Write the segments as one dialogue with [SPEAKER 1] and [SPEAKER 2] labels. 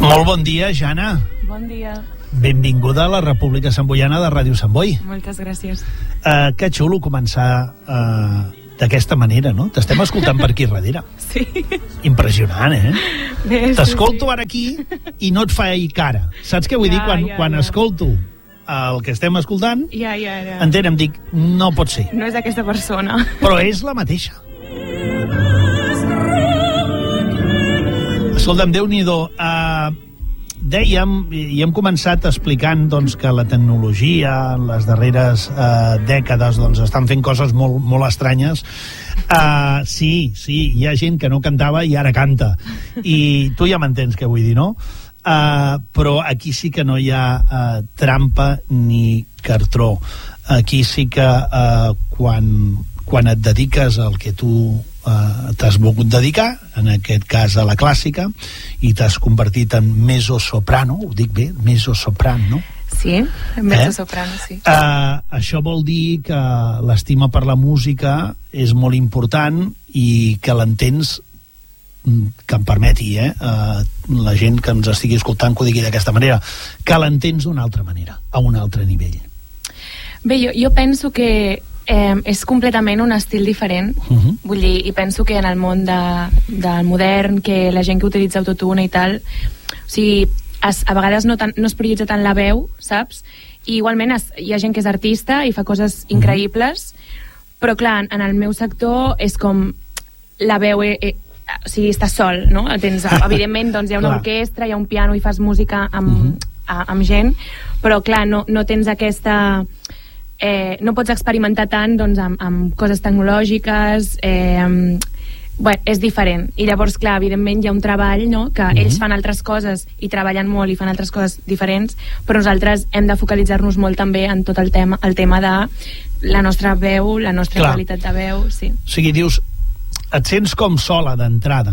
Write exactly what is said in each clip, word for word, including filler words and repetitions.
[SPEAKER 1] Molt bon dia, Jana.
[SPEAKER 2] Bon dia.
[SPEAKER 1] Benvinguda a la República Santboiana de Ràdio Sant Boi.
[SPEAKER 2] Moltes gràcies.
[SPEAKER 1] Uh, que xulo començar uh, d'aquesta manera, no? T'estem escoltant per aquí darrere.
[SPEAKER 2] Sí.
[SPEAKER 1] Impressionant, eh?
[SPEAKER 2] Bé,
[SPEAKER 1] T'escolto
[SPEAKER 2] sí, sí.
[SPEAKER 1] ara aquí i no et fa cara. Saps què vull
[SPEAKER 2] ja,
[SPEAKER 1] dir? Quan,
[SPEAKER 2] ja,
[SPEAKER 1] quan
[SPEAKER 2] ja.
[SPEAKER 1] escolto el que estem escoltant,
[SPEAKER 2] Ja, ja, ja.
[SPEAKER 1] entenc, em dic, no pot ser.
[SPEAKER 2] No és aquesta persona.
[SPEAKER 1] Però és la mateixa. Escolta'm, Déu-n'hi-do, uh, dèiem, i hem començat explicant doncs, que la tecnologia en les darreres uh, dècades doncs, estan fent coses molt, molt estranyes. Uh, sí, sí, hi ha gent que no cantava i ara canta. I tu ja m'entens què vull dir, no? Uh, però aquí sí que no hi ha uh, trampa ni cartró. Aquí sí que uh, quan, quan et dediques al que tu uh, t'has volgut dedicar, en aquest cas a la clàssica, i t'has convertit en mezzo-soprano, ho dic bé, mezzo-soprano, no?
[SPEAKER 2] Sí, mezzo-soprano, sí.
[SPEAKER 1] Uh, això vol dir que l'estima per la música és molt important i que l'entens, que em permeti, eh, uh, la gent que ens estigui escoltant que ho digui d'aquesta manera, que l'entens d'una altra manera, a un altre nivell.
[SPEAKER 2] Bé, jo, jo penso que eh, és completament un estil diferent. Uh-huh. Vull dir, i penso que en el món de, del modern, que la gent que utilitza autotune i tal, o sigui, es, a vegades no, tan, no es prioritza tant la veu, saps? I igualment es, hi ha gent que és artista i fa coses increïbles, uh-huh. però clar, en el meu sector és com la veu... E, e, o sigui, estàs sol, no? Tens, evidentment, doncs, hi ha una orquestra, hi ha un piano i fas música amb, uh-huh. a, amb gent, però clar, no, no tens aquesta... Eh, no pots experimentar tant doncs, amb, amb coses tecnològiques, eh, amb, bé, és diferent. I llavors, clar, evidentment hi ha un treball, no? Que uh-huh. ells fan altres coses i treballen molt i fan altres coses diferents, però nosaltres hem de focalitzar-nos molt també en tot el tema, el tema de la nostra veu, la nostra clar. Qualitat de veu, sí.
[SPEAKER 1] O sigui, dius, et sents com sola d'entrada,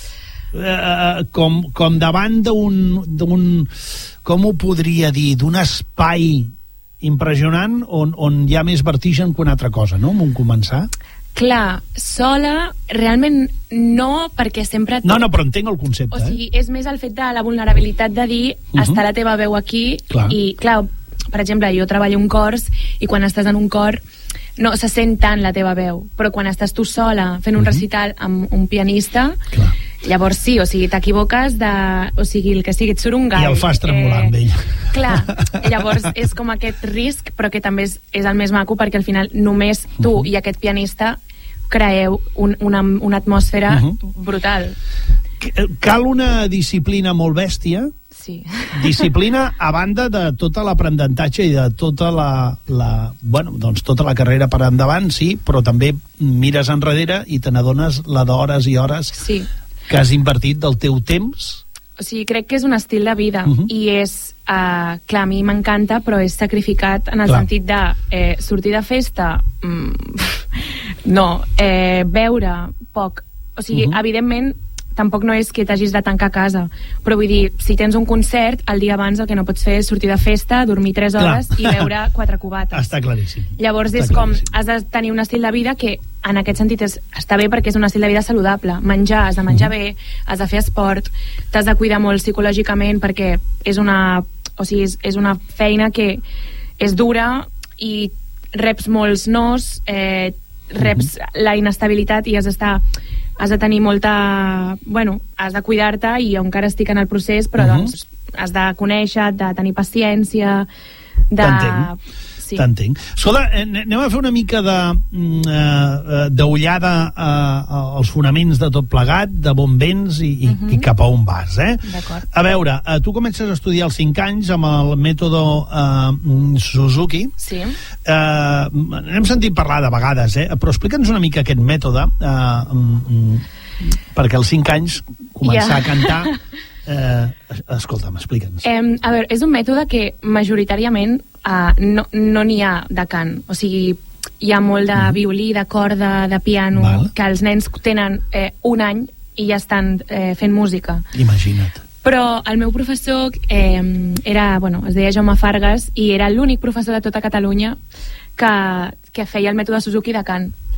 [SPEAKER 1] eh, com, com davant d'un, d'un, com ho podria dir, d'un espai impressionant on, on hi ha més vertigen que una altra cosa, no? En començar.
[SPEAKER 2] Clar, sola, realment no, perquè sempre...
[SPEAKER 1] No, no, però entenc el concepte,
[SPEAKER 2] o sigui, és més el fet de la vulnerabilitat de dir uh-huh. està la teva veu aquí, clar. I clar, per exemple, jo treballo un cors i quan estàs en un cor no se sent tant la teva veu, però quan estàs tu sola fent un uh-huh. recital amb un pianista, clar. Llavors sí, o sigui, t'equivoques de... o sigui, el que sigui, et surt un gall.
[SPEAKER 1] I el fas tremolar eh, amb ell.
[SPEAKER 2] Clar, llavors és com aquest risc, però que també és, és el més maco, perquè al final només tu uh-huh. i aquest pianista creeu un, una, una atmosfera uh-huh. brutal.
[SPEAKER 1] Cal una disciplina molt bèstia.
[SPEAKER 2] Sí.
[SPEAKER 1] Disciplina a banda de tot l'aprenentatge i de tota la, la, bueno, doncs tota la carrera per endavant, sí, però també mires enrere i te n'adones la d'hores i hores
[SPEAKER 2] sí.
[SPEAKER 1] que has invertit del teu temps.
[SPEAKER 2] O sigui, crec que és un estil de vida uh-huh. i és, uh, clar, a mi m'encanta, però és sacrificat en el clar. Sentit de eh, sortir de festa, mm, no, eh, beure poc. O sigui, uh-huh. evidentment, tampoc no és que t'hagis de tancar a casa, però vull dir, si tens un concert, el dia abans el que no pots fer és sortir de festa, dormir tres hores clar. I beure quatre cubates.
[SPEAKER 1] Està claríssim.
[SPEAKER 2] Llavors
[SPEAKER 1] està
[SPEAKER 2] és claríssim. Com, has de tenir un estil de vida que en aquest sentit és, està bé perquè és un estil de vida saludable. Menjar, has de menjar mm. bé, has de fer esport, t'has de cuidar molt psicològicament perquè és una, o sigui, és, és una feina que és dura i reps molts nos, eh, reps mm-hmm. la inestabilitat i has d'estar has de tenir molta... Bueno, has de cuidar-te i jo encara estic en el procés, però uh-huh. doncs has de conèixer, de tenir paciència, de...
[SPEAKER 1] T'entenc. Sí. T'entenc. Escolta, anem a fer una mica de uh, d'ullada uh, als fonaments de tot plegat, de on vens i, i, uh-huh. i cap a on vas, eh?
[SPEAKER 2] D'acord.
[SPEAKER 1] A veure, uh, tu comences a estudiar als cinc anys amb el mètode uh, Suzuki.
[SPEAKER 2] Sí.
[SPEAKER 1] Uh, n'hem sentit parlar de vegades, eh? Però explica'ns una mica aquest mètode, uh, um, perquè als cinc anys començar yeah. a cantar... Eh, escolta'm, explica'ns.
[SPEAKER 2] Eh, a veure, és un mètode que majoritàriament eh, no no n'hi ha de cant. O sigui, hi ha molt de mm. violí, de corda, de piano, val. Que els nens tenen eh, un any i ja estan eh, fent música.
[SPEAKER 1] Imagina't.
[SPEAKER 2] Però el meu professor eh, era, bueno, es deia Jaume Fargas i era l'únic professor de tota Catalunya que, que feia el mètode Suzuki de cant.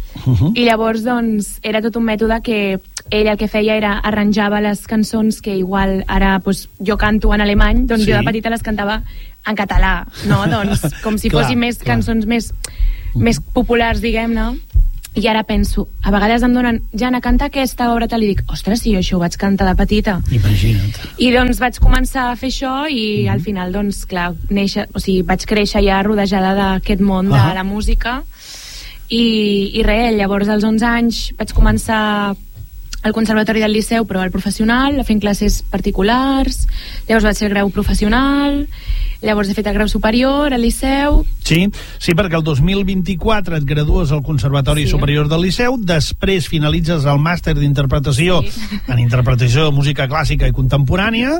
[SPEAKER 2] Uh-huh. I llavors, doncs, era tot un mètode que ell el que feia era arranjava les cançons que igual ara doncs, jo canto en alemany, doncs sí. jo de petita les cantava en català, no? Doncs com si
[SPEAKER 1] clar,
[SPEAKER 2] fossin més
[SPEAKER 1] clar.
[SPEAKER 2] cançons més, uh-huh. més populars, diguem-ne. I ara penso, a vegades em donen Jana, canta aquesta obra tal, i dic, ostres, si jo això ho vaig cantar de petita.
[SPEAKER 1] Imagina't.
[SPEAKER 2] I doncs vaig començar a fer això i mm-hmm. al final, doncs, clar, néixer, o sigui, vaig créixer ja rodejada d'aquest món de uh-huh. la música i, i res, llavors als onze anys vaig començar al Conservatori del Liceu, però al professional, fent classes particulars, llavors vaig fer el grau professional, llavors he fet el grau superior al Liceu.
[SPEAKER 1] Sí, sí, perquè el dos mil vint-i-quatre et gradues al Conservatori sí. Superior del Liceu, després finalitzes el màster d'interpretació sí. en interpretació de música clàssica i contemporània.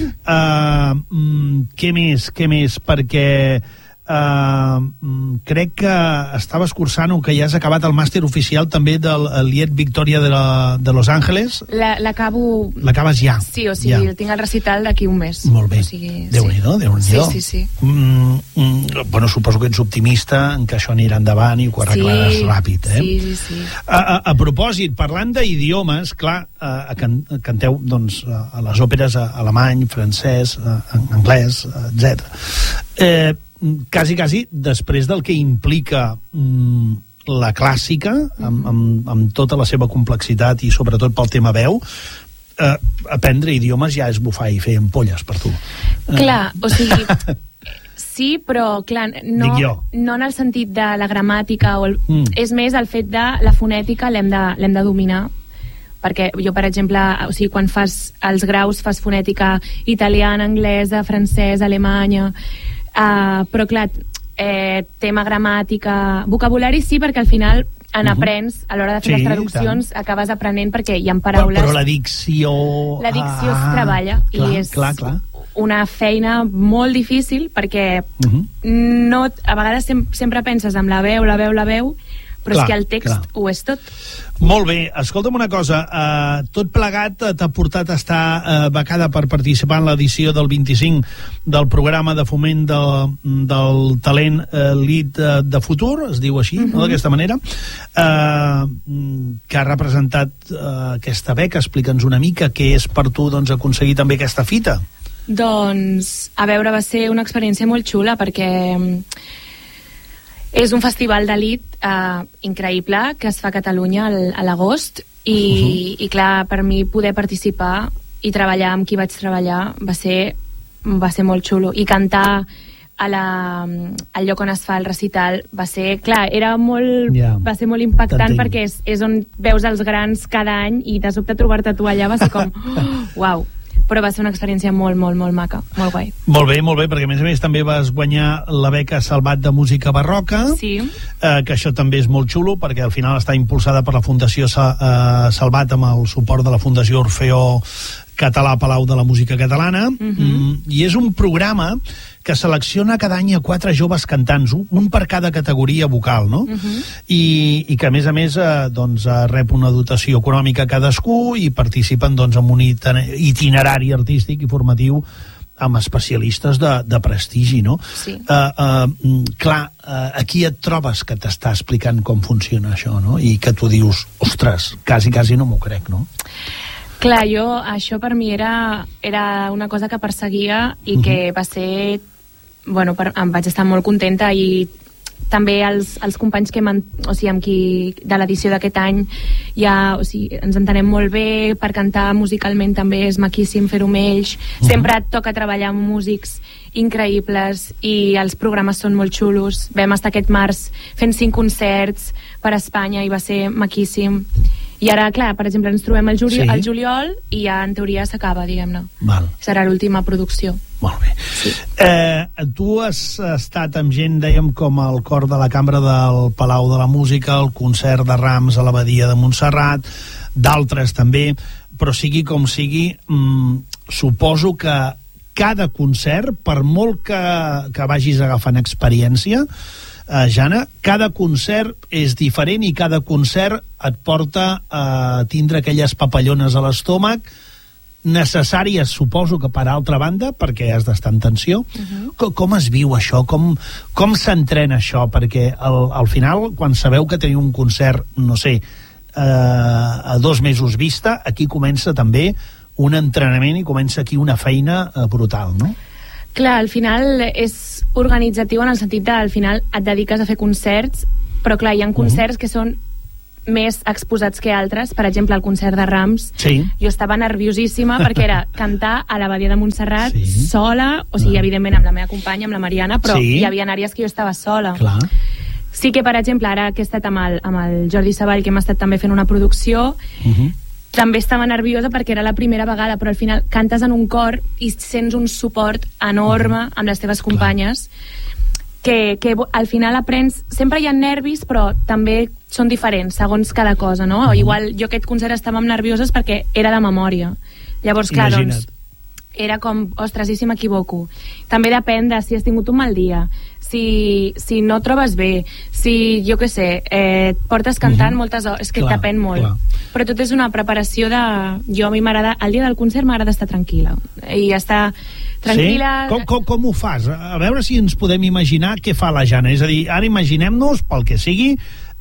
[SPEAKER 1] Uh, què més, què més? Perquè Uh, crec que estaves cursant o que ja has acabat el màster oficial també del Lied Victoria de, la, de Los Angeles.
[SPEAKER 2] L'acabo...
[SPEAKER 1] L'acabes ja?
[SPEAKER 2] Sí, o sigui,
[SPEAKER 1] ja.
[SPEAKER 2] tinc el recital d'aquí un mes.
[SPEAKER 1] Molt bé,
[SPEAKER 2] o sigui,
[SPEAKER 1] Déu-n'hi-do,
[SPEAKER 2] sí.
[SPEAKER 1] Déu-n'hi-do.
[SPEAKER 2] Sí, sí, sí.
[SPEAKER 1] Mm, mm, bueno, suposo que ets optimista en que això anirà endavant i que ho arreglaràs
[SPEAKER 2] sí,
[SPEAKER 1] ràpid, eh?
[SPEAKER 2] Sí, sí, sí.
[SPEAKER 1] A, a, a propòsit, parlant d'idiomes, clar, a, a can, a canteu doncs, a, a les òperes a alemany, francès, a, a anglès, etcètera. Eh, quasi, quasi, després del que implica mm, la clàssica, amb, amb, amb tota la seva complexitat i sobretot pel tema veu, eh, aprendre idiomes ja és bufar i fer ampolles per tu.
[SPEAKER 2] Clar, o sigui... Sí, però, clar, no, no en el sentit de la gramàtica, o el, mm. és més el fet de la fonètica l'hem de, l'hem de dominar, perquè jo, per exemple, o sigui, quan fas els graus fas fonètica italiana, anglesa, francesa, alemanya... Uh, però clar, eh, tema gramàtica, vocabulari sí, perquè al final en aprens, a l'hora de fer sí, les traduccions tant. Acabes aprenent perquè hi ha paraules...
[SPEAKER 1] Però, però la dicció...
[SPEAKER 2] La dicció ah, es treballa
[SPEAKER 1] clar,
[SPEAKER 2] i és
[SPEAKER 1] clar, clar.
[SPEAKER 2] una feina molt difícil perquè uh-huh. no, a vegades sem sempre penses amb la veu, la veu, la veu, però clar, és que el text clar. Ho és tot.
[SPEAKER 1] Molt bé, escolta'm una cosa, uh, tot plegat t'ha portat a estar uh, becada per participar en l'edició del vint-i-cinc del programa de foment de, del talent uh, Lead uh, de futur, es diu així, uh-huh. no, d'aquesta manera, uh, que ha representat uh, aquesta beca. Explica'ns una mica què és per tu doncs, aconseguir també aquesta fita.
[SPEAKER 2] Doncs, a veure, va ser una experiència molt xula perquè... És un festival d'elit eh, increïble que es fa a Catalunya al, a l'agost i, uh-huh. i clar, per mi poder participar i treballar amb qui vaig treballar va ser, va ser molt xulo, i cantar a la, al lloc on es fa el recital va ser, clar, era molt, yeah. va ser molt impactant perquè és, és on veus els grans cada any i de sobte trobar-te tu allà va ser com oh, uau. Però va ser una experiència molt, molt, molt maca, molt guai. Molt
[SPEAKER 1] bé, molt bé, perquè a més a més també vas guanyar la beca Salvat de Música Barroca,
[SPEAKER 2] sí.
[SPEAKER 1] eh, que això també és molt xulo, perquè al final està impulsada per la Fundació Sa eh, Salvat amb el suport de la Fundació Orfeó Català Palau de la Música Catalana, uh-huh. mm, i és un programa que selecciona cada any a quatre joves cantants, un per cada categoria vocal, no? Uh-huh. I, i que a més a més eh, doncs, eh, rep una dotació econòmica cadascú i participen doncs, en un itinerari artístic i formatiu amb especialistes de, de prestigi, no?
[SPEAKER 2] Sí.
[SPEAKER 1] Uh, uh, clar, uh, aquí et trobes que t'està explicant com funciona això, no? I que tu dius, ostres, quasi, quasi no m'ho crec, no?
[SPEAKER 2] Clar, jo, això per mi era, era una cosa que perseguia i uh-huh. que va ser... Bueno, per, em vaig estar molt contenta i també els, els companys que o sigui, amb qui de l'edició d'aquest any ja, o sigui, ens entenem molt bé, per cantar musicalment també és maquíssim fer-ho amb ells, uh-huh. sempre et toca treballar amb músics increïbles i els programes són molt xulos. Vam estar aquest març fent cinc concerts per Espanya i va ser maquíssim. I ara, clar, per exemple, ens trobem el, juli sí. el juliol i ja en teoria s'acaba, diguem-ne. Serà l'última producció.
[SPEAKER 1] Molt bé. Sí. Eh, tu has estat amb gent, dèiem, com el cor de la Cambra del Palau de la Música, el concert de Rams a l'Abadia de Montserrat, d'altres també, però sigui com sigui, mmm, suposo que cada concert, per molt que, que vagis agafant experiència, Uh, Jana, cada concert és diferent i cada concert et porta a tindre aquelles papallones a l'estómac necessàries, suposo que per altra banda, perquè has d'estar en tensió. Uh-huh. Com, com es viu això? Com, com s'entrena això? Perquè al, al final, quan sabeu que teniu un concert, no sé, eh, a dos mesos vista, aquí comença també un entrenament i comença aquí una feina eh, brutal, no?
[SPEAKER 2] Clar, al final és organitzatiu en el sentit de, al final et dediques a fer concerts, però clar, hi ha concerts uh-huh. que són més exposats que altres. Per exemple, el concert de Rams,
[SPEAKER 1] sí.
[SPEAKER 2] jo estava nerviosíssima perquè era cantar a la Badia de Montserrat sí. sola, o sigui,
[SPEAKER 1] ah.
[SPEAKER 2] evidentment amb la meva companya, amb la Mariana, però sí. hi havia àrees que jo estava sola.
[SPEAKER 1] Clar.
[SPEAKER 2] Sí que, per exemple, ara que he estat amb el, amb el Jordi Savall, que hem estat també fent una producció, uh-huh. també estava nerviosa perquè era la primera vegada, però al final cantes en un cor i sents un suport enorme amb les teves companyes, que, que al final aprens, sempre hi ha nervis, però també són diferents segons cada cosa, no? Uh-huh. Igual jo aquest concert estàvem nervioses perquè era de memòria. Llavors, clar,
[SPEAKER 1] imagina't.
[SPEAKER 2] doncs era com, ostres, i si m'equivoco? També depèn de si has tingut un mal dia, si, si no trobes bé, si, jo què sé, eh, portes cantant uh-huh. moltes hores, és que clar, depèn molt. Clar. Però tot és una preparació de... Jo a mi m'agrada, el dia del concert m'agrada estar tranquil·la. I estar tranquil·la...
[SPEAKER 1] Sí? Com, com, com ho fas? A veure si ens podem imaginar què fa la Jana. És a dir, ara imaginem-nos, pel que sigui,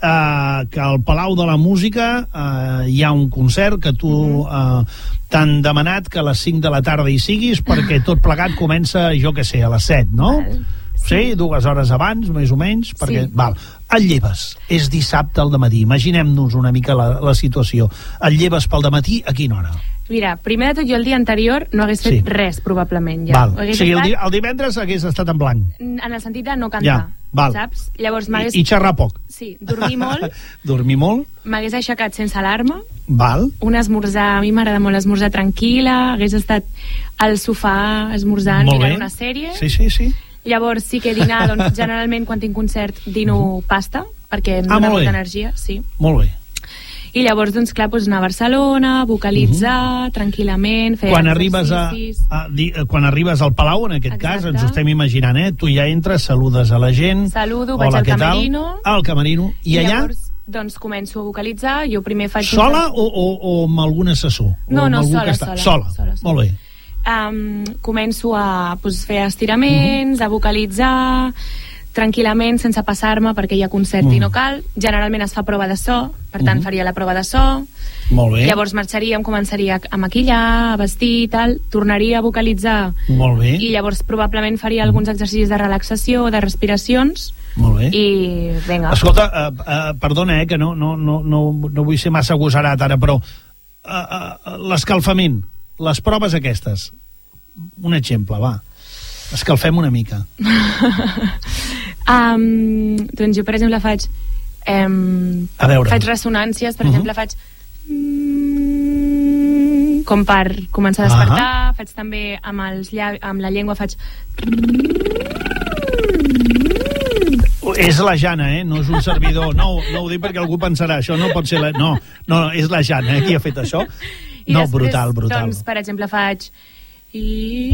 [SPEAKER 1] Uh, que al Palau de la Música uh, hi ha un concert que tu uh, t'han demanat que a les cinc de la tarda hi siguis perquè tot plegat comença, jo que sé, a les set, no? Val. Sí. Sí, dues hores abans, més o menys, perquè... Sí. Val. Et lleves, és dissabte al dematí, imaginem-nos una mica la, la situació. Et lleves pel dematí, a quina hora?
[SPEAKER 2] Mira, primer de tot, jo el dia anterior no hagués fet sí. res, probablement. Ja.
[SPEAKER 1] Val. O sigui, estat... el, di el divendres hagués estat en blanc.
[SPEAKER 2] En el sentit de no cantar,
[SPEAKER 1] ja. Val.
[SPEAKER 2] Saps? Llavors m'hagués...
[SPEAKER 1] I, I xerrar poc.
[SPEAKER 2] Sí, dormir molt.
[SPEAKER 1] Dormir molt.
[SPEAKER 2] M'hagués aixecat sense alarma.
[SPEAKER 1] Val.
[SPEAKER 2] Un esmorzar, a mi m'agrada molt esmorzar tranquil·la, hagués estat al sofà esmorzant,
[SPEAKER 1] molt
[SPEAKER 2] mirant
[SPEAKER 1] bé.
[SPEAKER 2] una sèrie.
[SPEAKER 1] Sí, sí, sí.
[SPEAKER 2] Llavors sí que dinar, doncs generalment quan tinc concert dino pasta, perquè em
[SPEAKER 1] ah,
[SPEAKER 2] dona molta energia. Sí.
[SPEAKER 1] Molt bé.
[SPEAKER 2] I llavors, doncs clar, doncs anar a Barcelona, vocalitzar, uh-huh. tranquil·lament, fer
[SPEAKER 1] quan arribes a, a, di, quan arribes al Palau, en aquest
[SPEAKER 2] Exacte.
[SPEAKER 1] cas, ens ho estem imaginant, eh? Tu ja entres, saludes a la gent.
[SPEAKER 2] Saludo, vaig al camerino.
[SPEAKER 1] Al camerino. I,
[SPEAKER 2] I
[SPEAKER 1] allà...
[SPEAKER 2] llavors, doncs començo a vocalitzar, jo primer faig...
[SPEAKER 1] Sola o, o, o amb algun assessor?
[SPEAKER 2] No, no, sola,
[SPEAKER 1] sola,
[SPEAKER 2] sola,
[SPEAKER 1] sola. Molt bé.
[SPEAKER 2] Um, començo a pues, fer estiraments, uh-huh. a vocalitzar tranquil·lament, sense passar-me, perquè hi ha concert uh-huh. i no cal. Generalment es fa prova de so, per tant uh-huh. faria la prova de so.
[SPEAKER 1] Molt bé.
[SPEAKER 2] Llavors marxaria, em començaria a maquillar, a vestir i tal, tornaria a vocalitzar.
[SPEAKER 1] Molt bé.
[SPEAKER 2] I llavors probablement faria alguns exercicis de relaxació, de respiracions.
[SPEAKER 1] Molt bé.
[SPEAKER 2] I vinga.
[SPEAKER 1] Escolta, uh, uh, perdona, eh, que no, no, no, no, no vull ser massa agosarat ara, però uh, uh, l'escalfament, les proves aquestes, un exemple, va. Escalfem una mica.
[SPEAKER 2] um, doncs jo, per exemple, faig um,
[SPEAKER 1] a veure.
[SPEAKER 2] faig ressonàncies, per uh-huh. exemple, faig com per començar a despertar. Uh-huh. Faig també amb, els llavi, amb la llengua faig...
[SPEAKER 1] És la Jana, eh? No és un servidor. No, no ho dic perquè algú pensarà, això no pot ser la... No, no, és la Jana, eh, qui ha fet això.
[SPEAKER 2] I
[SPEAKER 1] no,
[SPEAKER 2] després,
[SPEAKER 1] brutal, brutal.
[SPEAKER 2] Doncs, per exemple, faig... I...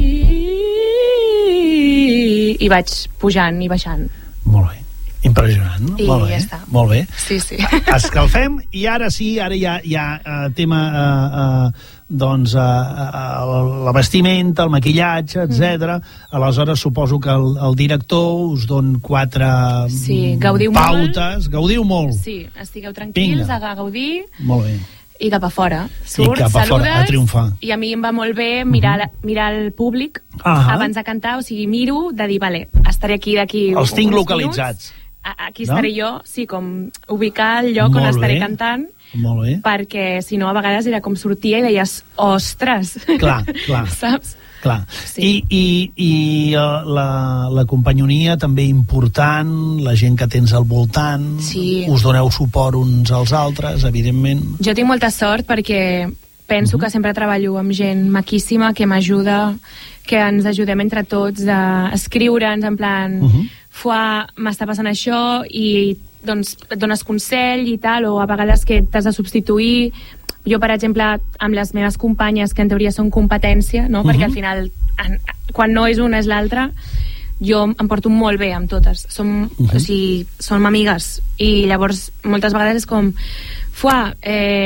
[SPEAKER 2] i vaig pujant i baixant.
[SPEAKER 1] Molt bé. Impressionant, no?
[SPEAKER 2] I
[SPEAKER 1] molt bé,
[SPEAKER 2] ja està.
[SPEAKER 1] Molt bé.
[SPEAKER 2] Sí, sí.
[SPEAKER 1] Escalfem i ara sí, ara hi ha, hi ha uh, tema uh, uh, doncs uh, uh, la vestimenta, el maquillatge, etcètera. Mm. Aleshores suposo que el, el director us don quatre
[SPEAKER 2] sí, gaudiu
[SPEAKER 1] pautes.
[SPEAKER 2] Molt.
[SPEAKER 1] Gaudiu molt.
[SPEAKER 2] Sí, estigueu tranquils, Vinga. A gaudir.
[SPEAKER 1] Molt bé.
[SPEAKER 2] I cap a fora. Surts,
[SPEAKER 1] cap a
[SPEAKER 2] saludes,
[SPEAKER 1] fora, a triomfar.
[SPEAKER 2] I a mi em va molt bé mirar, uh-huh. mirar el públic uh-huh. abans de cantar, o sigui, miro de dir, vale, estaré aquí d'aquí
[SPEAKER 1] els tinc localitzats.
[SPEAKER 2] Minuts, aquí estaré no? jo, sí, com ubicar el lloc
[SPEAKER 1] molt
[SPEAKER 2] on estaré
[SPEAKER 1] bé.
[SPEAKER 2] cantant.
[SPEAKER 1] Molt bé.
[SPEAKER 2] Perquè si no a vegades era com sortia i deies, ostres,
[SPEAKER 1] clar, clar.
[SPEAKER 2] saps?
[SPEAKER 1] Clar.
[SPEAKER 2] Sí.
[SPEAKER 1] I, i, i uh, la, la companyonia també important, la gent que tens al voltant,
[SPEAKER 2] sí.
[SPEAKER 1] us doneu suport uns als altres, evidentment.
[SPEAKER 2] Jo tinc molta sort perquè penso uh-huh. que sempre treballo amb gent maquíssima que m'ajuda, que ens ajudem entre tots a escriure'ns en plan uh-huh. fuà, m'està passant això i doncs et dones consell i tal, o a vegades que t'has de substituir. Jo, per exemple, amb les meves companyes, que en teoria són competència, no? Uh-huh. Perquè al final, en, quan no és una és l'altra, jo em porto molt bé amb totes. Som, uh-huh. o sigui, som amigues. I llavors, moltes vegades és com, fuà, eh,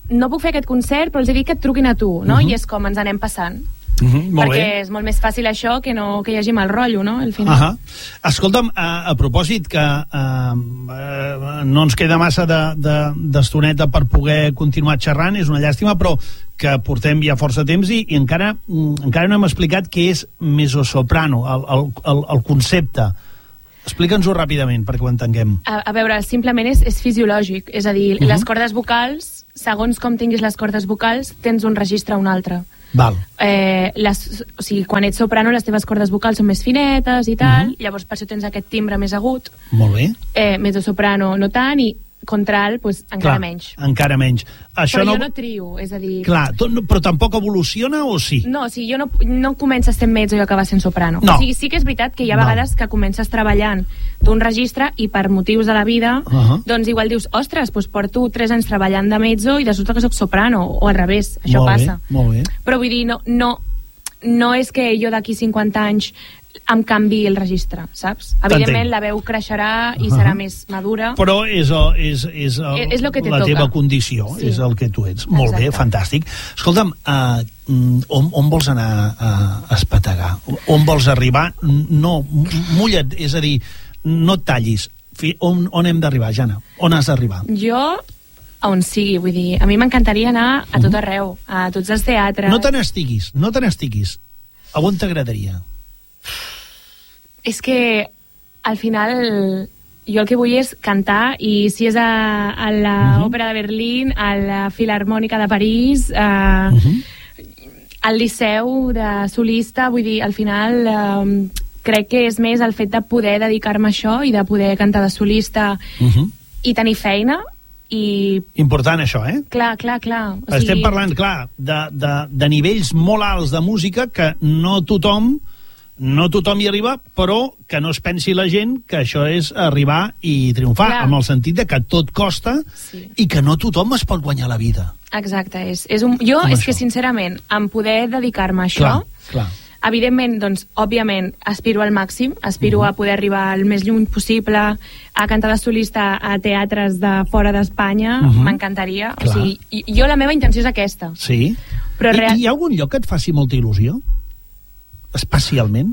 [SPEAKER 2] no puc fer aquest concert, però els he dit que et truquin a tu, no? Uh-huh. I és com ens anem passant.
[SPEAKER 1] Uh-huh, molt
[SPEAKER 2] perquè
[SPEAKER 1] bé.
[SPEAKER 2] És molt més fàcil això que no que hi hagi mal rotllo, no? Al final.
[SPEAKER 1] Uh-huh. Escolta'm, a, a propòsit que uh, uh, no ens queda massa d'estoneta de, de, per poder continuar xerrant, és una llàstima, però que portem ja força temps i, i encara, encara no hem explicat què és mezzosoprano, el, el, el, el concepte. Explica'ns-ho ràpidament perquè ho entenguem.
[SPEAKER 2] A, a veure, simplement és, és fisiològic, és a dir, uh-huh. les cordes vocals, segons com tinguis les cordes vocals, tens un registre o un altre.
[SPEAKER 1] Val.
[SPEAKER 2] Eh, les, o sigui, quan ets soprano les teves cordes vocals són més finetes i tal, uh-huh. llavors per això tens aquest timbre més agut.
[SPEAKER 1] Molt bé.
[SPEAKER 2] Eh, mezzosoprano no tant, i contralt pues, encara
[SPEAKER 1] Clar,
[SPEAKER 2] menys.
[SPEAKER 1] Encara menys. Això
[SPEAKER 2] però
[SPEAKER 1] no...
[SPEAKER 2] jo no trio, és a dir...
[SPEAKER 1] Clar, tot, però tampoc evoluciona o sí?
[SPEAKER 2] No, o sigui, jo no, no comences sent mezzo i acabes sent soprano.
[SPEAKER 1] No.
[SPEAKER 2] O sigui, sí que és veritat que hi ha vegades no. que comences treballant d'un registre i per motius de la vida, uh-huh. doncs igual dius, ostres, doncs porto tres anys treballant de mezzo i resulta que soc soprano, o al revés, això
[SPEAKER 1] molt
[SPEAKER 2] passa.
[SPEAKER 1] Bé, molt bé.
[SPEAKER 2] Però vull dir, no, no, no és que jo d'aquí cinquanta anys em canvi el registre, saps? Evidentment la veu creixerà i uh-huh. serà més madura.
[SPEAKER 1] Però és, el, és, és, el,
[SPEAKER 2] és lo que te
[SPEAKER 1] la
[SPEAKER 2] toca.
[SPEAKER 1] teva condició, sí. és el que tu ets. Molt Exacte. Bé, fantàstic. Escolta'm, uh, on, on vols anar a, a espetegar? On vols arribar? No, mulla't, és a dir, no et tallis. On, on hem d'arribar, Jana? On has d'arribar?
[SPEAKER 2] Jo a on sigui, vull dir, a mi m'encantaria anar a tot arreu, a tots els teatres.
[SPEAKER 1] No te n'estiguis, no te n'estiguis. A on t'agradaria?
[SPEAKER 2] És que al final jo el que vull és cantar, i si és a, a l'Òpera uh-huh. de Berlín, a la Filharmònica de París, a, uh-huh. al Liceu de solista, vull dir, al final um, crec que és més el fet de poder dedicar-me a això i de poder cantar de solista uh-huh. i tenir feina. I... Important
[SPEAKER 1] això, eh?
[SPEAKER 2] Clar, clar, clar. O
[SPEAKER 1] Estem
[SPEAKER 2] sigui...
[SPEAKER 1] parlant, clar, de, de, de nivells molt alts de música que no tothom no tothom hi arriba, però que no es pensi la gent que això és arribar i triomfar, clar. Amb el sentit de que tot costa sí. i que no tothom es pot guanyar la vida.
[SPEAKER 2] Exacte. És, és un... Jo, Com és això? Que sincerament, en poder dedicar-me a això,
[SPEAKER 1] clar, clar.
[SPEAKER 2] evidentment, doncs, òbviament, aspiro al màxim, aspiro uh-huh. a poder arribar el més lluny possible, a cantar de solista a teatres de fora d'Espanya, uh-huh. m'encantaria. O sigui, jo la meva intenció és aquesta.
[SPEAKER 1] Sí? Però I, real... Hi ha algun lloc que et faci molta il·lusió? Especialment?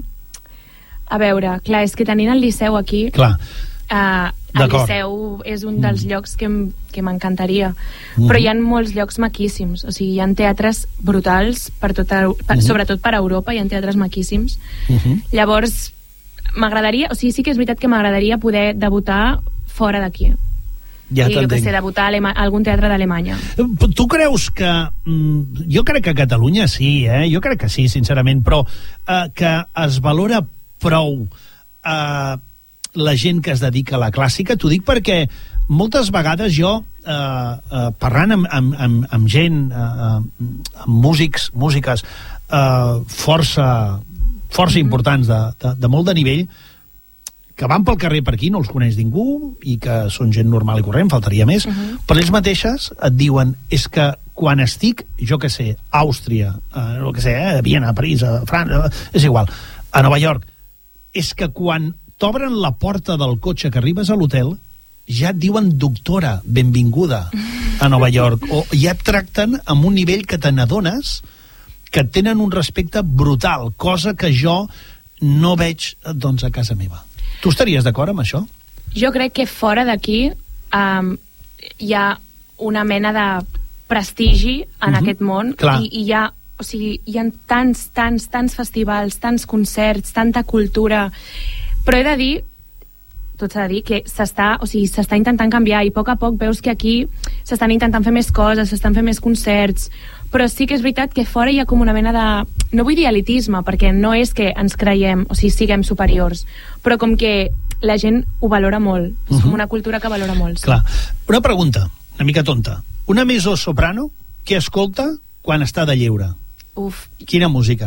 [SPEAKER 2] A veure, clar, és que tenint el Liceu aquí...
[SPEAKER 1] Clar.
[SPEAKER 2] Uh, el Liceu és un dels mm. llocs que, que m'encantaria, mm. però hi ha molts llocs maquíssims, o sigui, hi ha teatres brutals per tota, per, mm. sobretot per Europa, hi ha teatres maquíssims. Mm-hmm. Llavors m'agradaria, o sigui, sí que és veritat que m'agradaria poder debutar fora d'aquí. Ja I jo que sé, debutar a algun teatre d'Alemanya.
[SPEAKER 1] Tu creus que... Mm, jo crec que a Catalunya sí, eh? Jo crec que sí, sincerament, però eh, que es valora prou eh, la gent que es dedica a la clàssica. T'ho dic perquè moltes vegades jo, eh, eh, parlant amb, amb, amb, amb gent, eh, amb músics, músiques eh, força, força mm-hmm. importants, de, de, de molt de nivell, que van pel carrer per aquí, no els coneix ningú i que són gent normal i corrent, faltaria més, uh-huh. però ells mateixes et diuen és que quan estic, jo que sé, a Àustria, eh, el que sé, eh, a Viena, a París, a França, és igual, a Nova York, és que quan t'obren la porta del cotxe que arribes a l'hotel, ja et diuen doctora, benvinguda a Nova York, o ja et tracten amb un nivell que te n'adones que tenen un respecte brutal, cosa que jo no veig, doncs, a casa meva. Tu estaries d'acord amb això?
[SPEAKER 2] Jo crec que fora d'aquí um, hi ha una mena de prestigi en uh-huh. aquest món i, i hi ha, o sigui, hi ha tants, tants, tants festivals, tants concerts, tanta cultura, però he de dir, tot s'ha de dir, que s'està, o sigui, s'està intentant canviar i a poc a poc veus que aquí s'estan intentant fer més coses, s'estan fent més concerts, però sí que és veritat que fora hi ha com una mena de... No vull dir elitisme, perquè no és que ens creiem, o sigui, siguem superiors, però com que la gent ho valora molt. És uh-huh. com una cultura que valora molt. Sí.
[SPEAKER 1] Clar. Una pregunta, una mica tonta. Una mezzosoprano que escolta quan està de lleure?
[SPEAKER 2] Uf.
[SPEAKER 1] Quina música?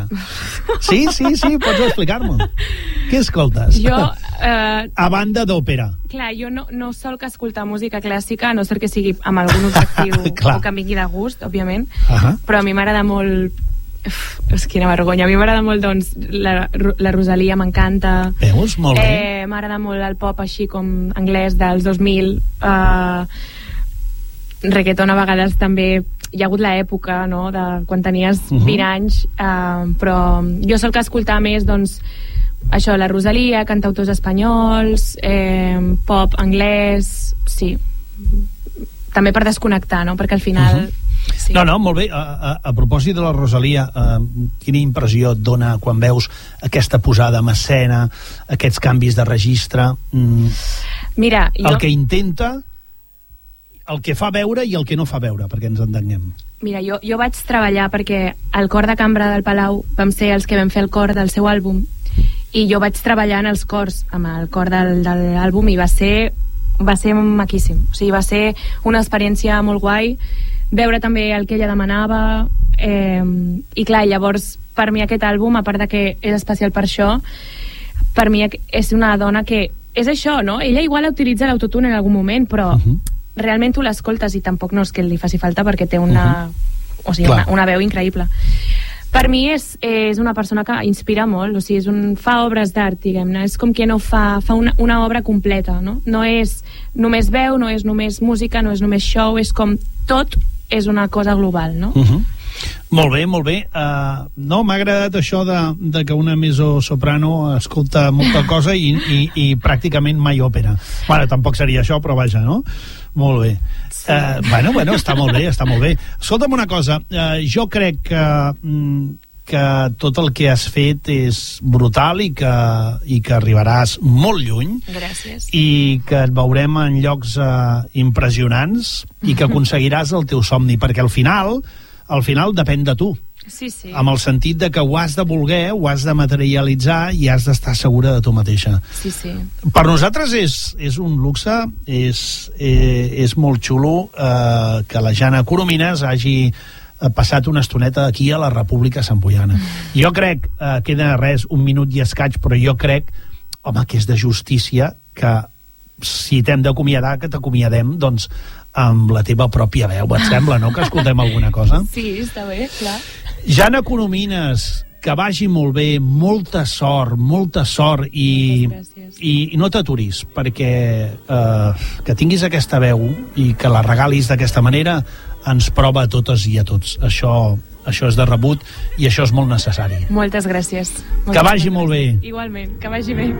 [SPEAKER 1] Sí, sí, sí, pots explicar-m'ho. Què escoltes?
[SPEAKER 2] Jo... Uh,
[SPEAKER 1] a banda d'òpera.
[SPEAKER 2] Clar, jo no, no solc escoltar música clàssica, a no ser que sigui amb algun objectiu o que em vingui de gust, òbviament, uh-huh. però a mi m'agrada molt... Uf, és quina vergonya. A mi m'agrada molt, doncs, la, la Rosalia m'encanta.
[SPEAKER 1] Veus? Molt bé.
[SPEAKER 2] Eh, m'agrada molt el pop així com anglès dels dos mil. Uh, reggaeton a vegades també hi ha hagut l'època, no?, de quan tenies
[SPEAKER 1] uh-huh.
[SPEAKER 2] vint anys, eh, però jo sol que escoltar més, doncs, això, la Rosalia, cantautors espanyols, eh, pop anglès, sí. També per desconnectar, no?, perquè al final... Uh-huh. Sí.
[SPEAKER 1] No, no, molt bé. A, a, a propòsit de la Rosalia, eh, quina impressió et dona quan veus aquesta posada en escena, aquests canvis de registre? Mm,
[SPEAKER 2] Mira, jo...
[SPEAKER 1] El que intenta, el que fa veure i el que no fa veure, perquè ens entenguem.
[SPEAKER 2] Mira, jo, jo vaig treballar perquè el cor de cambra del Palau vam ser els que vam fer el cor del seu àlbum, i jo vaig treballar en els cors, amb el cor del, de l'àlbum, i va ser, va ser maquíssim. O sigui, va ser una experiència molt guai, veure també el que ella demanava, eh, i clar, llavors per mi aquest àlbum, a part de que és especial per això, per mi és una dona que és això, no? Ella igual utilitza l'autotune en algun moment, però uh-huh. realment tu l'escoltes i tampoc no és que li faci falta, perquè té una, uh-huh. o sigui, una, una veu increïble. Per mi és, és una persona que inspira molt, o sigui, és un, fa obres d'art, diguem-ne, és com qui no fa, fa una, una obra completa, no? No és només veu, no és només música, no és només show, és com tot és una cosa global, no?
[SPEAKER 1] Uh-huh. Molt bé, molt bé. Uh, no, m'ha agradat això de, de que una mezzo-soprano escolta molta cosa i, i, i pràcticament mai òpera. Bueno, tampoc seria això, però vaja, no? Molt bé. Sí. Uh, bueno, bueno, està molt bé, està molt bé. Escolta'm una cosa, uh, jo crec que, que tot el que has fet és brutal i que, i que arribaràs molt lluny.
[SPEAKER 2] Gràcies.
[SPEAKER 1] I que et veurem en llocs uh, impressionants i que aconseguiràs el teu somni, perquè al final... al final depèn de tu.
[SPEAKER 2] Sí, sí.
[SPEAKER 1] Amb el sentit de que ho has de voler, ho has de materialitzar i has d'estar segura de tu mateixa.
[SPEAKER 2] Sí, sí.
[SPEAKER 1] Per nosaltres és, és un luxe, és, eh, és molt xulo eh, que la Jana Coromines hagi passat una estoneta aquí a la República Samboiana. Mm. Jo crec, eh, queda res, un minut i escaig, però jo crec, home, que és de justícia que si t'hem d'acomiadar, que t'acomiadem, doncs, amb la teva pròpia veu, et sembla, no?, que escoltem alguna cosa?
[SPEAKER 2] Sí, està bé, clar.
[SPEAKER 1] Jana Coromines, que vagi molt bé, molta sort, molta sort, i, i, i no t'aturis, perquè eh, que tinguis aquesta veu i que la regalis d'aquesta manera ens prova a totes i a tots. Això, això és de rebut i això és molt necessari.
[SPEAKER 2] Moltes gràcies. Moltes
[SPEAKER 1] que vagi molt bé.
[SPEAKER 2] Igualment, que vagi bé.